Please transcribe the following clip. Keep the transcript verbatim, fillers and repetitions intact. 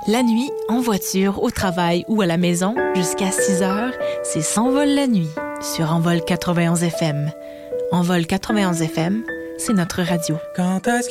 La nuit, en voiture, au travail ou à la maison, jusqu'à six heures, c'est S'envole la nuit sur Envol quatre-vingt-onze F M. Envol quatre-vingt-onze F M, c'est notre radio. Quand est-ce